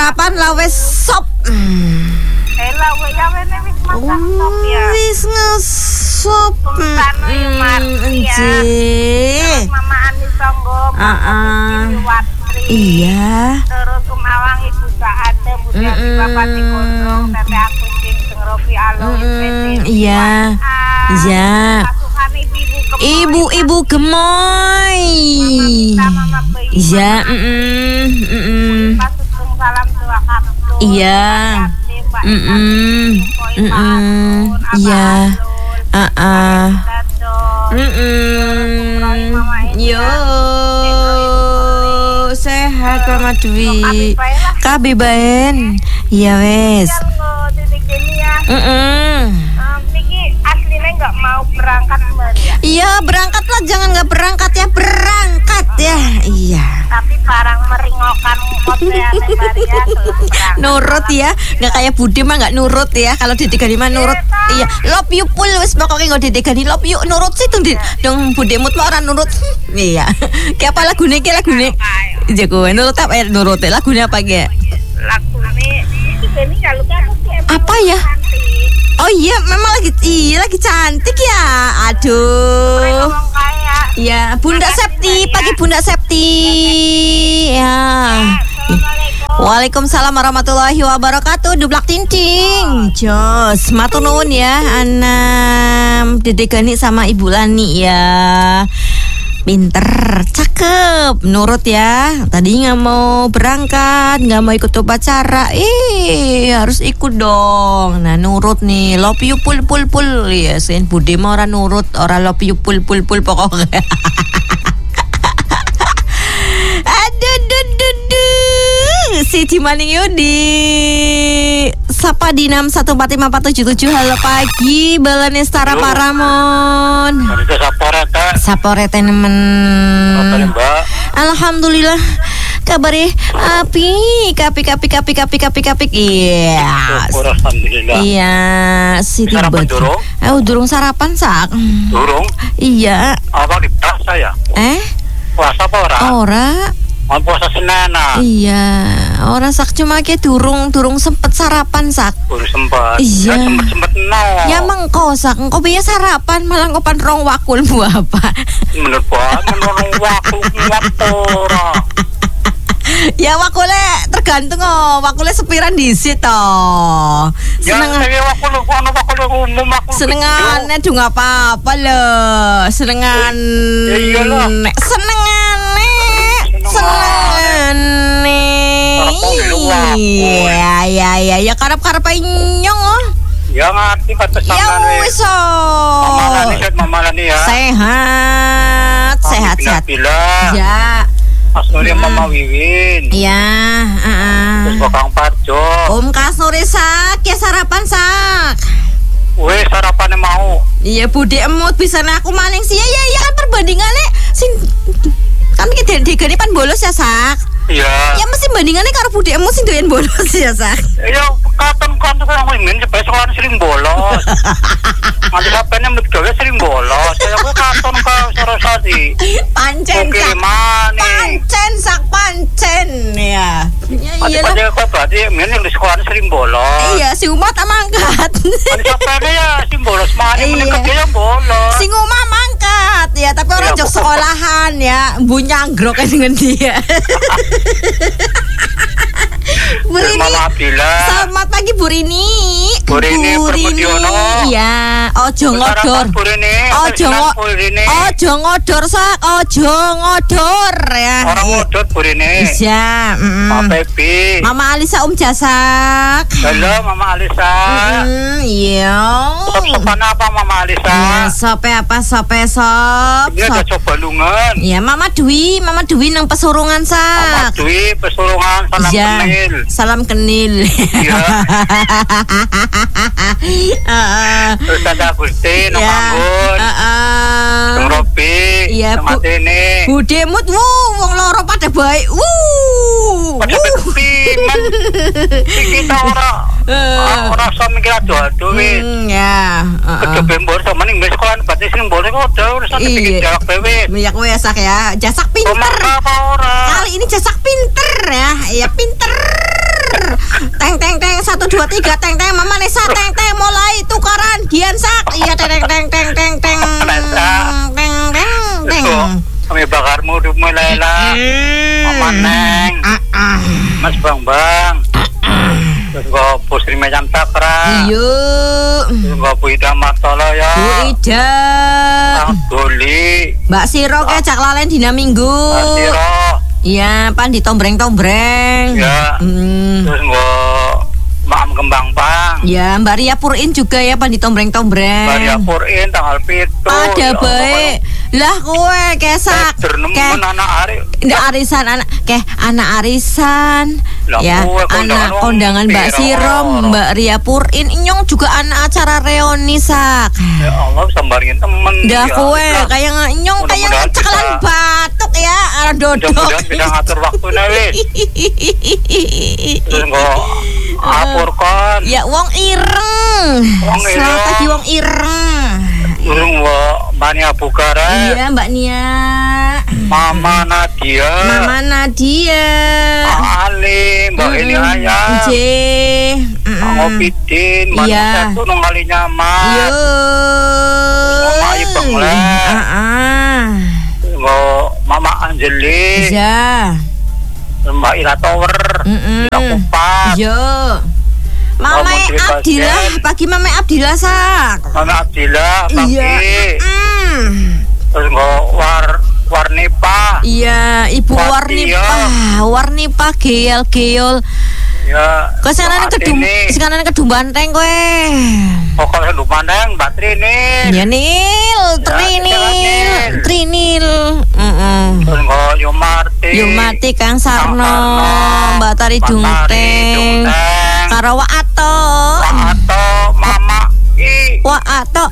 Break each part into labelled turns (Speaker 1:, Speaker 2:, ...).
Speaker 1: sarapan lah wis sop.
Speaker 2: Ela ya wene wis masak sop ya.
Speaker 1: Wis ngesop.
Speaker 2: Terus Mama Ani Songgo, Watri.
Speaker 1: Iya.
Speaker 2: Terus Awang Ibu Saade, Budi Bapak Gondrong, Tete Agustin, Rofi Alo,
Speaker 1: iya. Iya. Ibu gemoy. Iya.
Speaker 2: Salam dua kartu.
Speaker 1: Iya. Iya. Yo sehat Mama Dwi. Kabibaen. Iya wes.
Speaker 2: Niki aslinya nggak mau berangkat Mbak ya?
Speaker 1: Iya berangkatlah, jangan nggak berangkat ya, berangkat ya. Iya.
Speaker 2: Tapi barang meringokan ya,
Speaker 1: nurut ya, nggak kayak Budi mah nggak nurut ya. Kalau ditigani mah nurut. Iya, love you full wes pokoknya nggak ditigani love you nurut sih tuh dong Budi mut mah orang nurut. Iya. Kayak apa lagune ki lagune? Jago nurut apa ya nurut lagunya apa ya?
Speaker 2: Lagune ini kalau
Speaker 1: apa ya? Oh iya, memang lagi cantik ya. Aduh. Ya, Bunda Septi, pagi Bunda Septi. Ya. Waalaikumsalam warahmatullahi wabarakatuh. Dublak tinting. Jos, matur nuwun ya, Anam Dede Gani sama Ibu Lani ya. Pinter, cakep, nurut ya. Tadi nggak mau berangkat, nggak mau ikut upacara, harus ikut dong. Nah nurut nih, love you pul ya. Sen Budi mah orang nurut, orang love you pul pokoknya. Siti Maning Yudi Sapa di 6145477. Halo pagi Balanestara Paramon. Saporete nemen. Alhamdulillah kabare api kapi. Iya. Iya, Siti
Speaker 3: sarapan durung?
Speaker 1: Durung sarapan sak.
Speaker 3: Durung?
Speaker 1: Iya.
Speaker 3: Apa di puasa ya? Puasa apa ora?
Speaker 1: Ora.
Speaker 3: Puasa Senin.
Speaker 1: Iya, orang sak cuma kayak durung sempet sarapan sak.
Speaker 3: Durung sempet.
Speaker 1: Iya.
Speaker 3: Ya sempet no.
Speaker 1: Ya mengko sak, engko biasa sarapan malah ngopan rong wakul bu apa?
Speaker 3: Menurut rong wakul ngapora.
Speaker 1: Ya wakule tergantung wakule sepiran disit toh.
Speaker 3: Seneng wakul umum aku.
Speaker 1: Senengane dung apa-apa lho. Senengane. Senengane. Iya. Ya karep-karep nyong oh.
Speaker 3: Ya ngerti kata sampean wis.
Speaker 1: Ya wis.
Speaker 3: Mama Lani ya.
Speaker 1: Sehat. Ya.
Speaker 3: Asnuri Mama Wiwin.
Speaker 1: Iya,
Speaker 3: Terus Kakang Parjo.
Speaker 1: Om Kasnuri sak, ya sarapan sak.
Speaker 3: Weh sarapannya mau.
Speaker 1: Iya Budi emut bisa aku maling sih. Ya kan perbandingannya sing kan kita digani pan bolos ya sak.
Speaker 3: Iya.
Speaker 1: Ya mesti bandingannya karo Budi emut sing doyan bolos ya sak.
Speaker 3: Ya katon orang ingin supaya sekolah sering bolos. Nanti kapannya menurut gawe sering bolos. Saya gue katon kau Sarasati.
Speaker 1: Pancen sak. Pancen ya. Iya lah.
Speaker 3: Aja kok berarti yang di sekolah sering bolos.
Speaker 1: Iya, si Uma tak mangkat.
Speaker 3: Nanti kapannya ya sing bolos mana menurut dia bolos.
Speaker 1: Si Uma mangkat ya, tapi orang jok sekolahan ya, bunyanggrok dengan dia. Bu Rini. Selamat pagi Bu Rini.
Speaker 3: Bu Rini.
Speaker 1: Iya, ojo ngodor. Ojo ngodor sak, ojo ngodor ya.
Speaker 3: Orang ngodor Bu Rini.
Speaker 1: Iya,
Speaker 3: Pak Pepi.
Speaker 1: Mama Alisa Jasak.
Speaker 3: Halo Mama Alisa.
Speaker 1: Iya.
Speaker 3: Sopan apa Mama Alisa?
Speaker 1: Ya, sope apa sope sop.
Speaker 3: Ini ada coba lungan.
Speaker 1: Iya, Mama Dwi nang pesurungan sak.
Speaker 3: Mama Dwi pesurungan salam kenil.
Speaker 1: Salam kenil.
Speaker 3: Iya. Terus ada Agustin, Nong Anggun, Nong Robi, Nong Atene.
Speaker 1: Budi mut, wong loro pada baik.
Speaker 3: Pada kepiman. Kita orang sama mikir adu-adu wis.
Speaker 1: Ya.
Speaker 3: Kecoben bor sama ning sekolah berarti sing boleh kok udah urusan bikin jalak bebek.
Speaker 1: Minyak wesak ya. Jasak pinter.
Speaker 3: Kali ini
Speaker 1: Jasak pinter ya. Iya pinter. Teng teng teng 1 2 3 teng teng Mama Nesa teng teng mulai tukaran Gian sak. Iya teng teng teng teng teng. Teng teng teng.
Speaker 3: Kami bakarmu mulai lah. Mama Neng. Mas Bang. Terus gua pusri macam takra.
Speaker 1: Iya.
Speaker 3: Terus gua Bu Ida Martolo ya.
Speaker 1: Bu Ida.
Speaker 3: Bang Doli.
Speaker 1: Mbak Siro ke cak lalen dina Minggu.
Speaker 3: Mas Siro.
Speaker 1: Iya, pan ditombreng-tombreng.
Speaker 3: Ya. Terus gua Maam Kembang Pang.
Speaker 1: Ya, Mbak Ria Purin juga ya pan ditombreng-tombreng.
Speaker 3: Maria Purin tanggal 7.
Speaker 1: Pada baik. Lah kowe kesak.
Speaker 3: Ternemen anak hari.
Speaker 1: Ndak arisan anak arisan.
Speaker 3: Lah,
Speaker 1: Ya,
Speaker 3: kowe
Speaker 1: anak kondangan
Speaker 3: kondangan
Speaker 1: Mbak
Speaker 3: piro?
Speaker 1: Siro, Mbak Ria Purin, inyong juga anak acara reuni sak.
Speaker 3: Ya Allah sambarin temen.
Speaker 1: Dah
Speaker 3: ya.
Speaker 1: kowe
Speaker 3: Lah,
Speaker 1: kayak inyong kayak
Speaker 3: mudah-mudahan
Speaker 1: cekalan
Speaker 3: bisa-
Speaker 1: batuk ya, dodok.
Speaker 3: Mudah-mudahan bisa ngatur waktunya wis. Terus gua apur kon.
Speaker 1: Ya wong ireng.
Speaker 3: Wong ireng.
Speaker 1: Selamat pagi wong ireng.
Speaker 3: Terus gua Mania Bukara.
Speaker 1: Iya Mbak Nia.
Speaker 3: Mama Nadia.
Speaker 1: Mama Nadia.
Speaker 3: Pak Ali, Mbak Eli Ayah.
Speaker 1: J.
Speaker 3: Pak Ngopidin, Mbak
Speaker 1: Iya.
Speaker 3: Satu nung kali nyaman.
Speaker 1: Yo.
Speaker 3: Mama Ayu Penglek. Mama Anjeli.
Speaker 1: Iya.
Speaker 3: Mbak Ira Tower. Ira Kupat.
Speaker 1: Yo. Mama
Speaker 3: Menteri
Speaker 1: Abdillah,
Speaker 3: Pasien.
Speaker 1: pagi Mama Abdillah sak.
Speaker 3: Mama Abdillah, pagi.
Speaker 1: Iya.
Speaker 3: Terus Warnipa.
Speaker 1: Iya, Ibu
Speaker 3: Wati,
Speaker 1: Warnipa geol.
Speaker 3: Ya.
Speaker 1: Kesanane kedum banteng kowe.
Speaker 3: Pokoknya lu pandang Mbak Trini.
Speaker 1: Ya Nil, Trinil.
Speaker 3: Terus Yumarti.
Speaker 1: Yumati Kang Sarno, Mbak Tari Dungteng. Karo Wak Ato.
Speaker 3: Mama I.
Speaker 1: Wak Ato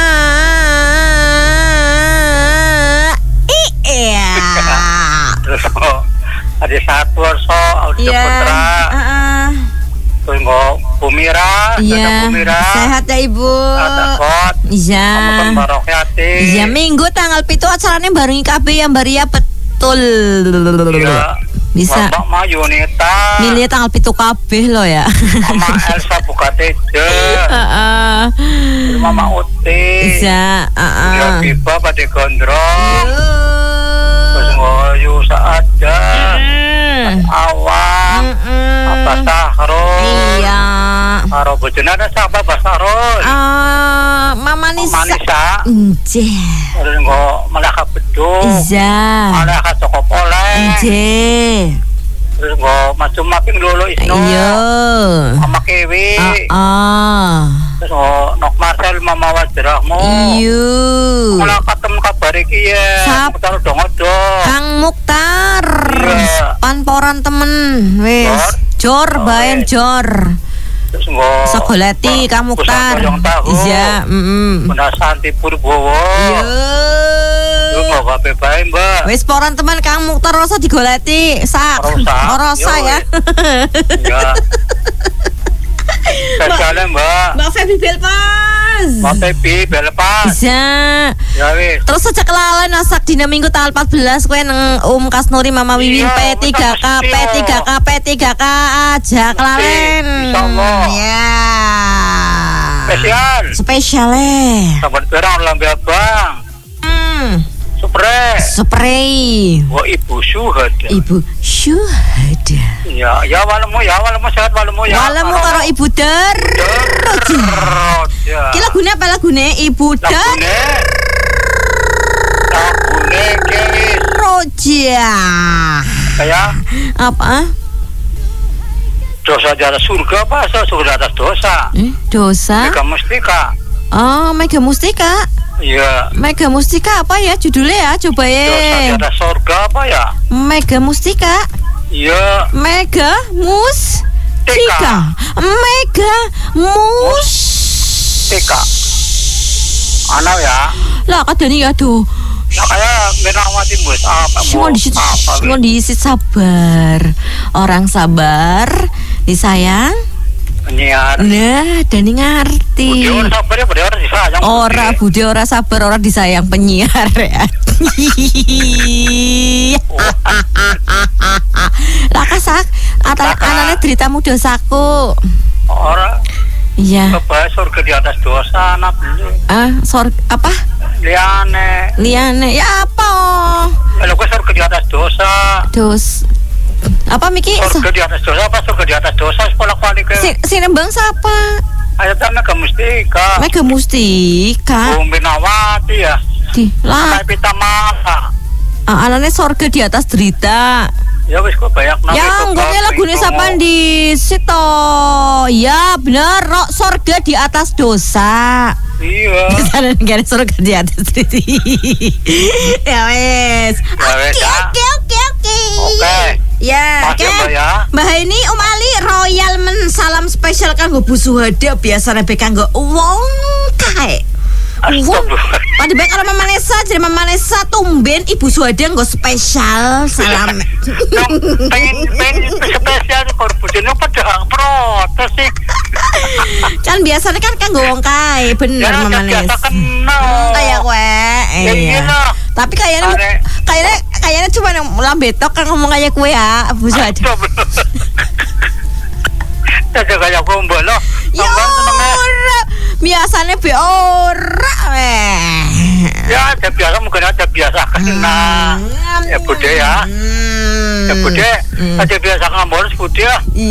Speaker 1: iya.
Speaker 3: Terus ada satu so Audio
Speaker 1: Iya.
Speaker 3: Putra. Terus Bumira.
Speaker 1: Iya.
Speaker 3: Bumira.
Speaker 1: Sehat ya Ibu.
Speaker 3: Ada Kot.
Speaker 1: Iya.
Speaker 3: Kamu Barokyati.
Speaker 1: Iya Minggu tanggal 7 acaranya barengi KB yang Baria betul.
Speaker 3: Iya.
Speaker 1: Bisa.
Speaker 3: Mbak Mayunita.
Speaker 1: Milih tanggal 7 KB lo ya.
Speaker 3: Mama Elsa Bukateje. Terus Mama Uti.
Speaker 1: Bisa.
Speaker 3: Ya Biba pada Gondrong. Terus Ngoyu Saada. Awang. Apa Sahrul.
Speaker 1: Iya.
Speaker 3: Karo bojone ada siapa Mbak Sahrul?
Speaker 1: Mama Nisa.
Speaker 3: Manisa.
Speaker 1: Nje.
Speaker 3: Terus Malaka Bedung.
Speaker 1: Iya.
Speaker 3: Malaka Cokopoleng.
Speaker 1: Nje.
Speaker 3: Terus Macum Maping dulu Isno.
Speaker 1: Iya.
Speaker 3: Mama Kewi. Terus Nok Marcel Mama Wajrahmu.
Speaker 1: Iya.
Speaker 3: Malaka temen kabar iki ya.
Speaker 1: Sap.
Speaker 3: Karo dong-dong.
Speaker 1: Kang Mukhtar.
Speaker 3: Iya.
Speaker 1: Panporan temen. Wis. Jor baen jor.
Speaker 3: Terus
Speaker 1: Sogoleti Kang Mukhtar. Iya,
Speaker 3: Bunda Santi Purbowo.
Speaker 1: Iya.
Speaker 3: Terus kabeh bae, Mbak.
Speaker 1: Wis poran teman Kang Mukhtar rasa digoleti. Sak. Rasa ya.
Speaker 3: Ya. Spesialnya Mbak.
Speaker 1: Mbak Febi Belpas.
Speaker 3: Mbak Febi Belpas.
Speaker 1: Bisa.
Speaker 3: Ya wis.
Speaker 1: Terus sejak kelalen asak dina Minggu tanggal 14 kowe nang Kasnuri Mama Wiwin
Speaker 3: Iya,
Speaker 1: P3K aja kelalen.
Speaker 3: Insyaallah.
Speaker 1: Ya.
Speaker 3: Spesial.
Speaker 1: Spesiale.
Speaker 3: Sahabat berang lambe abang.
Speaker 1: Spray.
Speaker 3: Wah Ibu Syuhada.
Speaker 1: Ibu Syuhada.
Speaker 3: Ya walemu sehat walemu ya.
Speaker 1: Walemu karo Ibu Darroja. Ki lagune apa lagune Ibu
Speaker 3: Lagune Kelis.
Speaker 1: Roja.
Speaker 3: Kayak
Speaker 1: Apa?
Speaker 3: dosa di atas surga apa? Surga di atas dosa.
Speaker 1: Dosa?
Speaker 3: Mega Mustika.
Speaker 1: Oh, Mega Mustika.
Speaker 3: Iya.
Speaker 1: Mega Mustika apa ya judulnya ya? Coba
Speaker 3: Dosa di
Speaker 1: ya.
Speaker 3: atas surga apa ya?
Speaker 1: Mega Mustika.
Speaker 3: Iya.
Speaker 1: Mega Mustika. Mega
Speaker 3: Mustika. Ana ya.
Speaker 1: Lah kadane ya do.
Speaker 3: Nah kayak Menawati bos apa?
Speaker 1: Semua diisi sabar. Orang sabar disayang.
Speaker 3: Penyiar.
Speaker 1: Nah, Dani ngerti.
Speaker 3: Budi orang sabar ya, budi orang disayang.
Speaker 1: Ora budi ora sabar, ora disayang penyiar ya. Lah kasak anane deritamu dosaku.
Speaker 3: Ora
Speaker 1: Iya.
Speaker 3: apa surga di atas dosa anak dulu.
Speaker 1: Apa?
Speaker 3: Liane
Speaker 1: Ya apa?
Speaker 3: kalau gue surga di atas dosa.
Speaker 1: Apa Miki?
Speaker 3: Surga di atas dosa apa surga di atas dosa sekolah kali ke
Speaker 1: Sinembang siapa?
Speaker 3: ayatnya Mega Mustika
Speaker 1: Mega Mustika.
Speaker 3: Bumi Nawati ya
Speaker 1: Di lah.
Speaker 3: kayak pita mata
Speaker 1: Anane sorga di atas derita.
Speaker 3: ya wis kok banyak nama
Speaker 1: Ya, enggaknya lagune sapa di situ. Ya, bener, sorga di atas dosa.
Speaker 3: iya
Speaker 1: Sana negara surga di atas derita. Ya wes. Oke. Ya,
Speaker 3: Makasih, Mbak, ya.
Speaker 1: Mbah ini Ali Royal salam spesial kanggo Bu Suhada biasane be kanggo wong kae.
Speaker 3: Astagfirullah.
Speaker 1: Pada baik kalau Mama Nesa, jadi Mama Nesa tumben Ibu Suhada nggak spesial salam.
Speaker 3: pengen spesial korbusinya pada protes sih
Speaker 1: Kan biasanya kan wong kae bener
Speaker 3: ya
Speaker 1: Mama
Speaker 3: biasa
Speaker 1: Nesa.
Speaker 3: kenal
Speaker 1: Kayak gue,
Speaker 3: ya iya lah.
Speaker 1: Tapi kayaknya cuma yang lambetok kan ngomong kayak gue ya, Bu Suhada.
Speaker 3: Jaga kayak gue mbak lo
Speaker 1: Ya ora, biasanya be ora
Speaker 3: ya ada biasa mungkin ada biasa kena ya bude ya ya bude ada biasa ngambol bude